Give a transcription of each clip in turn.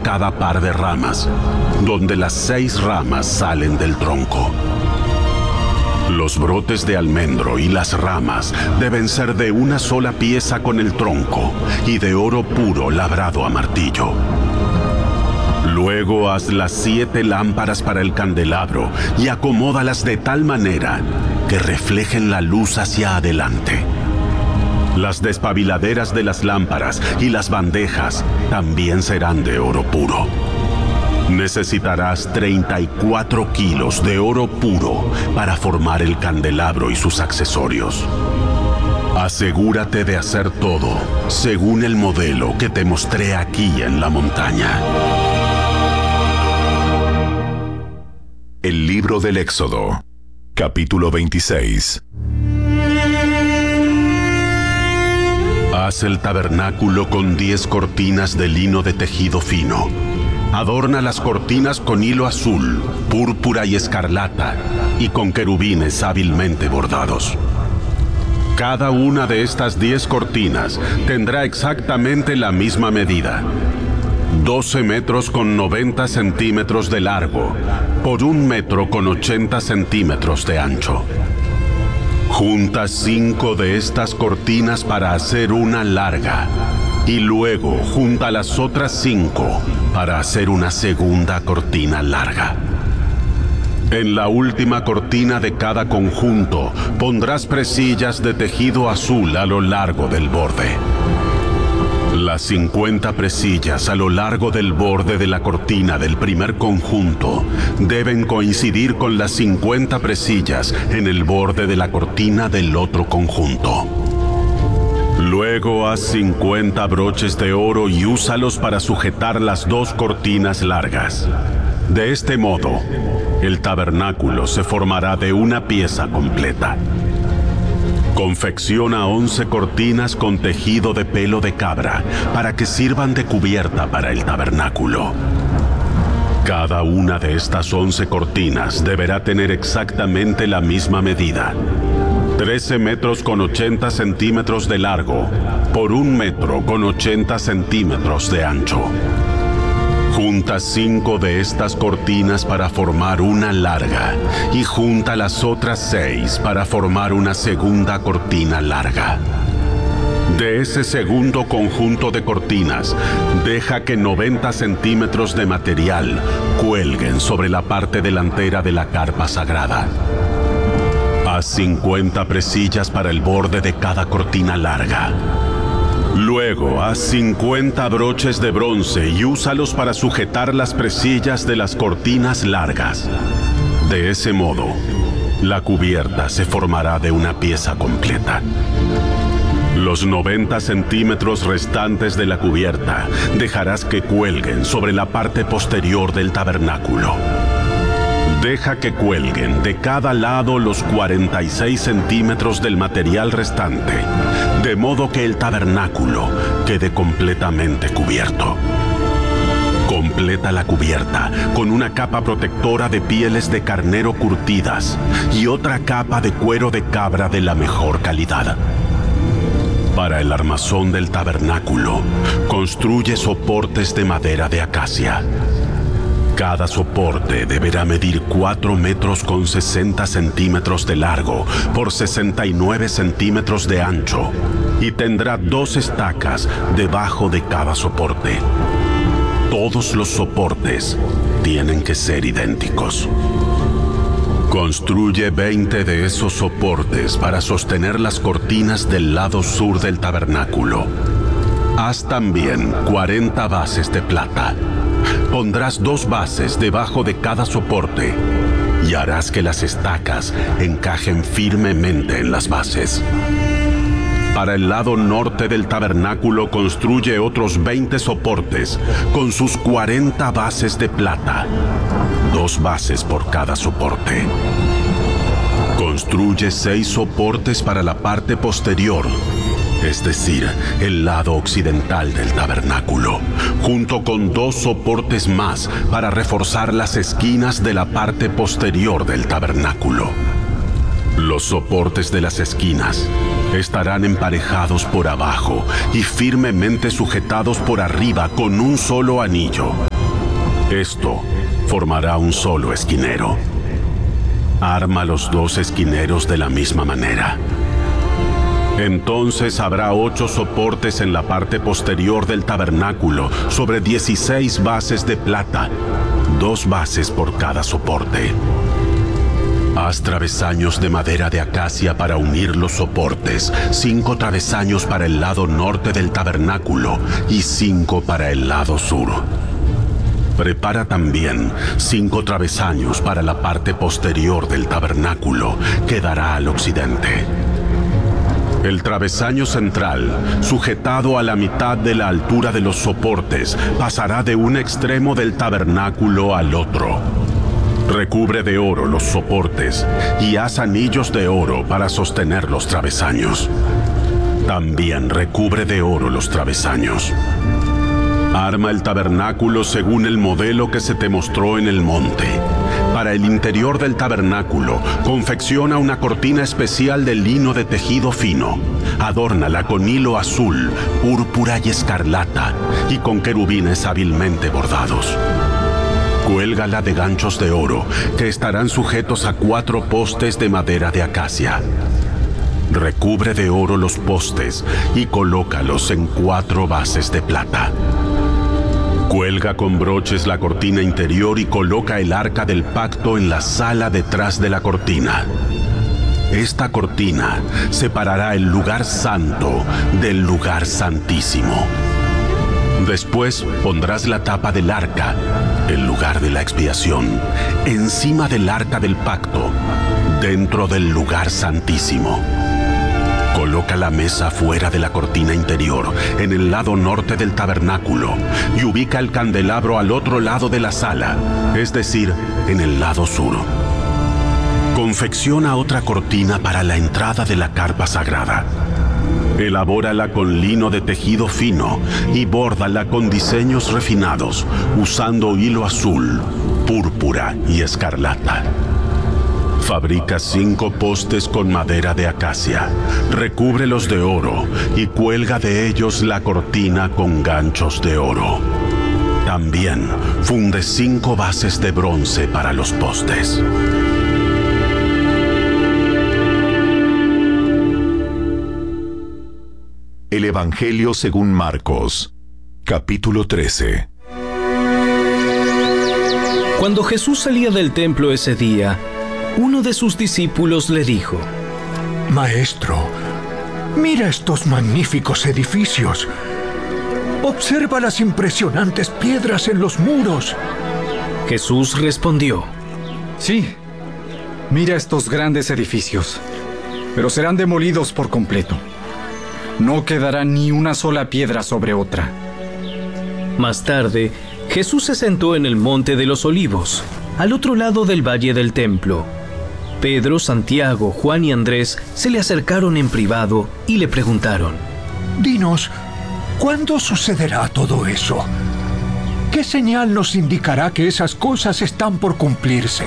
cada par de ramas, donde las 6 ramas salen del tronco. Los brotes de almendro y las ramas deben ser de una sola pieza con el tronco y de oro puro labrado a martillo. Luego haz las 7 lámparas para el candelabro y acomódalas de tal manera que reflejen la luz hacia adelante. Las despabiladeras de las lámparas y las bandejas también serán de oro puro. Necesitarás 34 kilos de oro puro para formar el candelabro y sus accesorios. Asegúrate de hacer todo según el modelo que te mostré aquí en la montaña. El libro del Éxodo, capítulo 26. Haz el tabernáculo con 10 cortinas de lino de tejido fino. Adorna las cortinas con hilo azul, púrpura y escarlata, y con querubines hábilmente bordados. Cada una de estas 10 cortinas tendrá exactamente la misma medida: 12 metros con 90 centímetros de largo, por 1 metro con 80 centímetros de ancho. Junta 5 de estas cortinas para hacer una larga, y luego junta las otras 5 para hacer una segunda cortina larga. En la última cortina de cada conjunto pondrás presillas de tejido azul a lo largo del borde. Las 50 presillas a lo largo del borde de la cortina del primer conjunto deben coincidir con las 50 presillas en el borde de la cortina del otro conjunto. Luego haz 50 broches de oro y úsalos para sujetar las 2 cortinas largas. De este modo, el tabernáculo se formará de una pieza completa. Confecciona 11 cortinas con tejido de pelo de cabra para que sirvan de cubierta para el tabernáculo. Cada una de estas 11 cortinas deberá tener exactamente la misma medida: 13 metros con 80 centímetros de largo por 1 metro con 80 centímetros de ancho. Junta 5 de estas cortinas para formar una larga y junta las otras 6 para formar una segunda cortina larga. De ese segundo conjunto de cortinas, deja que 90 centímetros de material cuelguen sobre la parte delantera de la carpa sagrada. Haz 50 presillas para el borde de cada cortina larga. Luego, haz 50 broches de bronce y úsalos para sujetar las presillas de las cortinas largas. De ese modo, la cubierta se formará de una pieza completa. Los 90 centímetros restantes de la cubierta dejarás que cuelguen sobre la parte posterior del tabernáculo. Deja que cuelguen de cada lado los 46 centímetros del material restante, de modo que el tabernáculo quede completamente cubierto. Completa la cubierta con una capa protectora de pieles de carnero curtidas y otra capa de cuero de cabra de la mejor calidad. Para el armazón del tabernáculo, construye soportes de madera de acacia. Cada soporte deberá medir 4 metros con 60 centímetros de largo por 69 centímetros de ancho y tendrá 2 estacas debajo de cada soporte. Todos los soportes tienen que ser idénticos. Construye 20 de esos soportes para sostener las cortinas del lado sur del tabernáculo. Haz también 40 bases de plata. Pondrás 2 bases debajo de cada soporte y harás que las estacas encajen firmemente en las bases. Para el lado norte del tabernáculo construye otros 20 soportes con sus 40 bases de plata, 2 bases por cada soporte. Construye 6 soportes para la parte posterior, es decir, el lado occidental del tabernáculo, junto con 2 soportes más para reforzar las esquinas de la parte posterior del tabernáculo. Los soportes de las esquinas estarán emparejados por abajo y firmemente sujetados por arriba con un solo anillo, Esto formará un solo esquinero. Arma los 2 esquineros de la misma manera. Entonces habrá 8 soportes en la parte posterior del tabernáculo sobre 16 bases de plata, 2 bases por cada soporte. Haz travesaños de madera de acacia para unir los soportes, 5 travesaños para el lado norte del tabernáculo y 5 para el lado sur. Prepara también 5 travesaños para la parte posterior del tabernáculo, que dará al occidente. El travesaño central, sujetado a la mitad de la altura de los soportes, pasará de un extremo del tabernáculo al otro. Recubre de oro los soportes y haz anillos de oro para sostener los travesaños. También recubre de oro los travesaños. Arma el tabernáculo según el modelo que se te mostró en el monte. Para el interior del tabernáculo, confecciona una cortina especial de lino de tejido fino. Adórnala con hilo azul, púrpura y escarlata, y con querubines hábilmente bordados. Cuélgala de ganchos de oro, que estarán sujetos a 4 postes de madera de acacia. Recubre de oro los postes y colócalos en 4 bases de plata. Cuelga con broches la cortina interior y coloca el arca del pacto en la sala detrás de la cortina. Esta cortina separará el lugar santo del lugar santísimo. Después pondrás la tapa del arca, el lugar de la expiación, encima del arca del pacto, dentro del lugar santísimo. Coloca la mesa fuera de la cortina interior, en el lado norte del tabernáculo, y ubica el candelabro al otro lado de la sala, es decir, en el lado sur. Confecciona otra cortina para la entrada de la carpa sagrada. Elabórala con lino de tejido fino y bórdala con diseños refinados, usando hilo azul, púrpura y escarlata. Fabrica 5 postes con madera de acacia, recúbrelos de oro y cuelga de ellos la cortina con ganchos de oro. También funde 5 bases de bronce para los postes. El Evangelio según Marcos, capítulo 13. Cuando Jesús salía del templo ese día, uno de sus discípulos le dijo: Maestro, mira estos magníficos edificios. Observa las impresionantes piedras en los muros. Jesús respondió: Sí, mira estos grandes edificios, pero serán demolidos por completo. No quedará ni una sola piedra sobre otra. Más tarde, Jesús se sentó en el Monte de los Olivos, al otro lado del valle del templo. Pedro, Santiago, Juan y Andrés se le acercaron en privado y le preguntaron: Dinos, ¿cuándo sucederá todo eso? ¿Qué señal nos indicará que esas cosas están por cumplirse?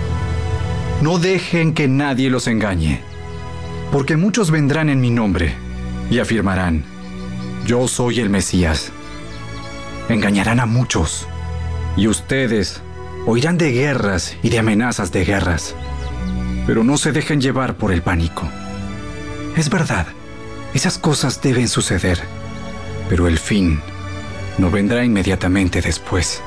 No dejen que nadie los engañe, porque muchos vendrán en mi nombre y afirmarán: Yo soy el Mesías. Engañarán a muchos, y ustedes oirán de guerras y de amenazas de guerras. Pero no se dejen llevar por el pánico. Es verdad, esas cosas deben suceder, pero el fin no vendrá inmediatamente después.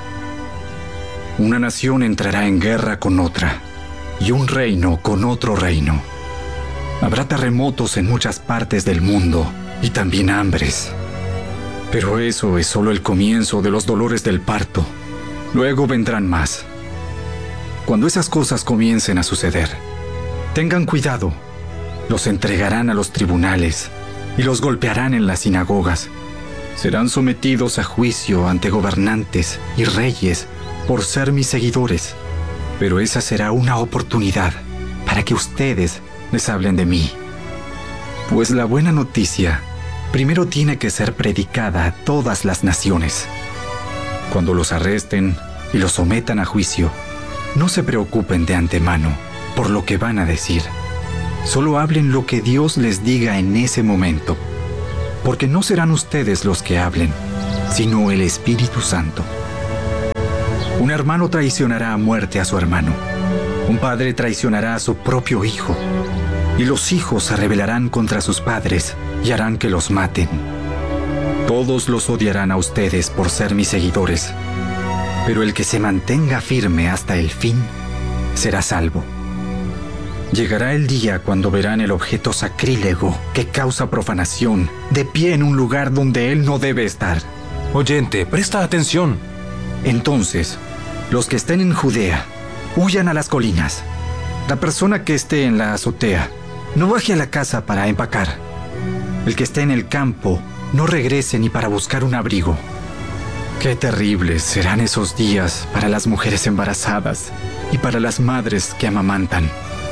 Una nación entrará en guerra con otra, y un reino con otro reino. Habrá terremotos en muchas partes del mundo, y también hambres. Pero eso es solo el comienzo de los dolores del parto. Luego vendrán más. Cuando esas cosas comiencen a suceder, tengan cuidado. Los entregarán a los tribunales y los golpearán en las sinagogas. Serán sometidos a juicio ante gobernantes y reyes por ser mis seguidores. Pero esa será una oportunidad para que ustedes les hablen de mí. Pues la buena noticia primero tiene que ser predicada a todas las naciones. Cuando los arresten y los sometan a juicio, no se preocupen de antemano por lo que van a decir. Solo hablen lo que Dios les diga en ese momento, porque no serán ustedes los que hablen, sino el Espíritu Santo. Un hermano traicionará a muerte a su hermano. Un padre traicionará a su propio hijo. Y los hijos se rebelarán contra sus padres y harán que los maten. Todos los odiarán a ustedes por ser mis seguidores. Pero el que se mantenga firme hasta el fin será salvo. Llegará el día cuando verán el objeto sacrílego que causa profanación de pie en un lugar donde él no debe estar. Oyente, presta atención. Entonces, los que estén en Judea, huyan a las colinas. La persona que esté en la azotea, no baje a la casa para empacar. El que esté en el campo, no regrese ni para buscar un abrigo. Qué terribles serán esos días para las mujeres embarazadas y para las madres que amamantan.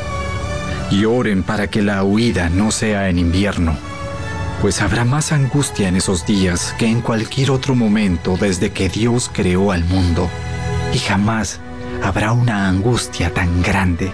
Y oren para que la huida no sea en invierno, pues habrá más angustia en esos días que en cualquier otro momento desde que Dios creó al mundo, y jamás habrá una angustia tan grande.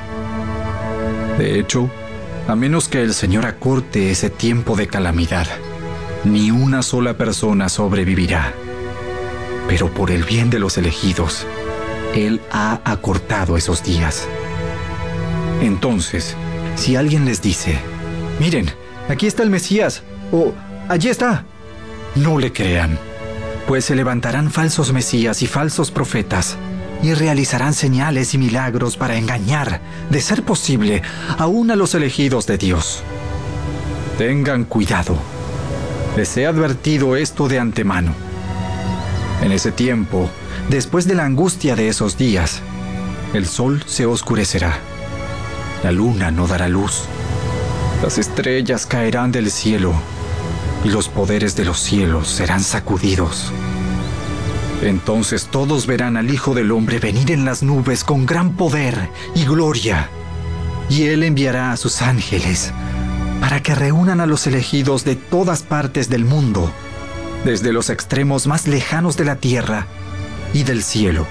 De hecho, a menos que el Señor acorte ese tiempo de calamidad, ni una sola persona sobrevivirá. Pero por el bien de los elegidos, Él ha acortado esos días. Entonces, si alguien les dice, miren, aquí está el Mesías, o allí está, no le crean, pues se levantarán falsos mesías y falsos profetas, y realizarán señales y milagros para engañar, de ser posible, aún a los elegidos de Dios. Tengan cuidado. Les he advertido esto de antemano. En ese tiempo, después de la angustia de esos días, el sol se oscurecerá. La luna no dará luz. Las estrellas caerán del cielo y los poderes de los cielos serán sacudidos. Entonces todos verán al Hijo del Hombre venir en las nubes con gran poder y gloria. Y Él enviará a sus ángeles para que reúnan a los elegidos de todas partes del mundo, desde los extremos más lejanos de la tierra y del cielo.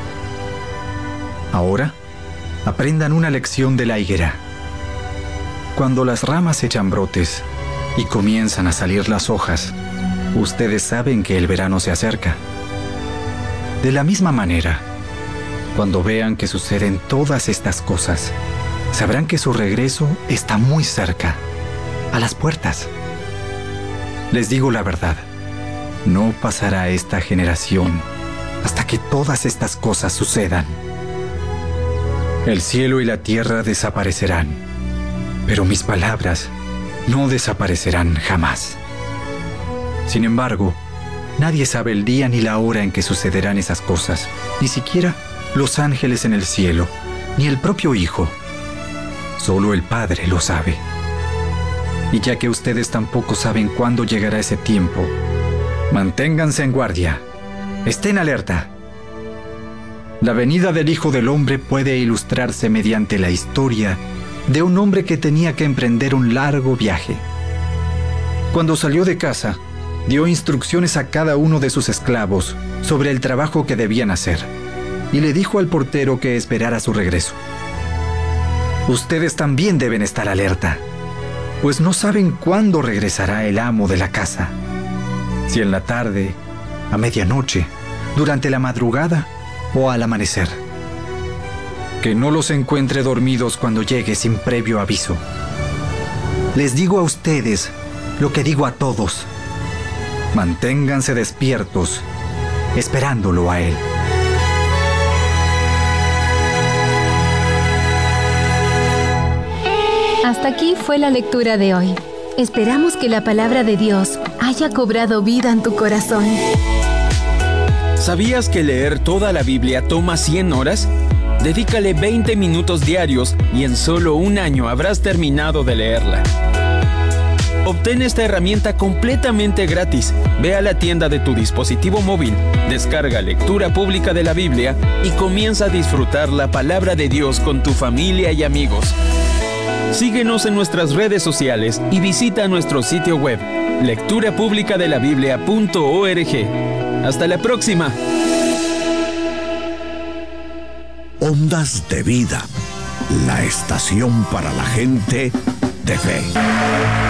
Ahora, aprendan una lección de la higuera. Cuando las ramas echan brotes y comienzan a salir las hojas, ustedes saben que el verano se acerca. De la misma manera, cuando vean que suceden todas estas cosas, sabrán que su regreso está muy cerca, a las puertas. Les digo la verdad, no pasará esta generación hasta que todas estas cosas sucedan. El cielo y la tierra desaparecerán, pero mis palabras no desaparecerán jamás. Sin embargo, nadie sabe el día ni la hora en que sucederán esas cosas, ni siquiera los ángeles en el cielo, ni el propio Hijo. Solo el Padre lo sabe. Y ya que ustedes tampoco saben cuándo llegará ese tiempo, manténganse en guardia, estén alerta. La venida del Hijo del Hombre puede ilustrarse mediante la historia de un hombre que tenía que emprender un largo viaje. Cuando salió de casa, dio instrucciones a cada uno de sus esclavos sobre el trabajo que debían hacer, y le dijo al portero que esperara su regreso. Ustedes también deben estar alerta, pues no saben cuándo regresará el amo de la casa. Si en la tarde, a medianoche, durante la madrugada o al amanecer. Que no los encuentre dormidos cuando llegue sin previo aviso. Les digo a ustedes lo que digo a todos. Manténganse despiertos, esperándolo a Él. Hasta aquí fue la lectura de hoy. Esperamos que la palabra de Dios haya cobrado vida en tu corazón. ¿Sabías que leer toda la Biblia toma 100 horas? Dedícale 20 minutos diarios y en solo un año habrás terminado de leerla. Obtén esta herramienta completamente gratis. Ve a la tienda de tu dispositivo móvil, descarga Lectura Pública de la Biblia y comienza a disfrutar la palabra de Dios con tu familia y amigos. Síguenos en nuestras redes sociales y visita nuestro sitio web, lecturapublicadelabiblia.org. ¡Hasta la próxima! Ondas de Vida, la estación para la gente de fe.